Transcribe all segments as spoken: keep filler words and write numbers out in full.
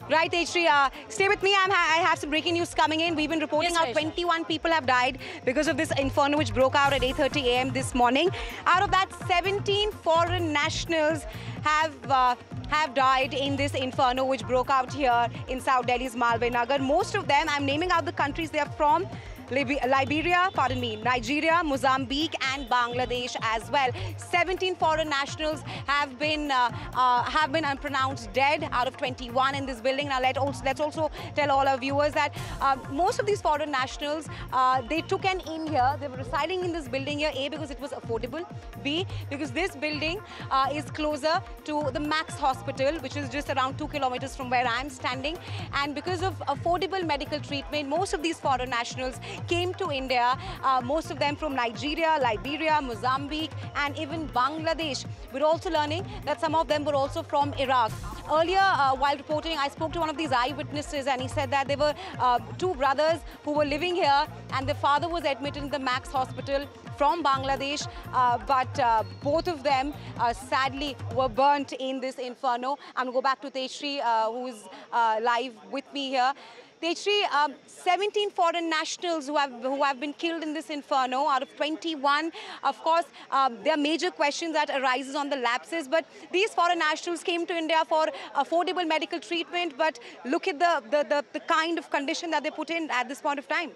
Right, Tejashree, uh, stay with me. I'm ha I have some breaking news coming in. We've been reporting Yes, out Raisha. twenty-one people have died because of this inferno which broke out at eight thirty a m this morning. Out of that, seventeen foreign nationals have uh, have died in this inferno which broke out here in South Delhi's Malviya Nagar. Most of them, I'm naming out the countries they are from. Liberia, pardon me, Nigeria, Mozambique and Bangladesh as well. seventeen foreign nationals have been uh, uh, have been unpronounced dead out of twenty-one in this building. Now let also, let's also tell all our viewers that uh, most of these foreign nationals, uh, they took an in here. They were residing in this building here, A, because it was affordable, B, because this building uh, is closer to the Max Hospital, which is just around two kilometers from where I'm standing. And because of affordable medical treatment, most of these foreign nationals came to India, uh, most of them from Nigeria, Liberia, Mozambique and even Bangladesh. We're also learning that some of them were also from Iraq. Earlier, uh, while reporting, I spoke to one of these eyewitnesses and he said that there were uh, two brothers who were living here and their father was admitted in the Max Hospital from Bangladesh, uh, but uh, both of them uh, sadly were burnt in this inferno. I'm going to go back to Tejashree, uh, who is uh, live with me here. Tejashree, um, seventeen foreign nationals who have who have been killed in this inferno out of twenty-one. Of course, um, there are major questions that arises on the lapses, but these foreign nationals came to India for affordable medical treatment, but look at the, the, the, the kind of condition that they put in at this point of time.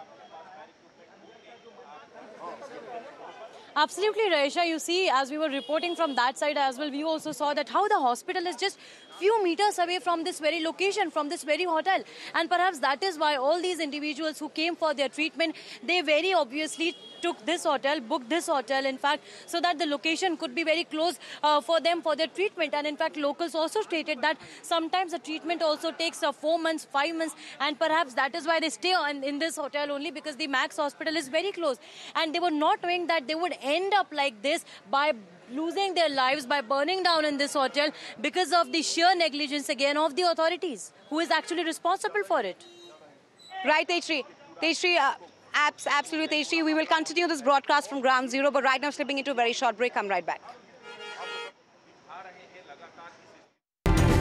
Absolutely, Raisha. You see, as we were reporting from that side as well, we also saw that how the hospital is just few meters away from this very location, from this very hotel. And perhaps that is why all these individuals who came for their treatment, they very obviously took this hotel, booked this hotel, in fact, so that the location could be very close uh, for them for their treatment. And in fact, locals also stated that sometimes the treatment also takes uh, four months, five months, and perhaps that is why they stay on, in this hotel only because the Max Hospital is very close. And they were not knowing that they would end up like this by losing their lives, by burning down in this hotel because of the sheer negligence again of the authorities, who is actually responsible for it. Right, Tejashree. Tejashree, uh, abs absolutely, Tejashree. We will continue this broadcast from Ground Zero, but right now slipping into a very short break. Come right back.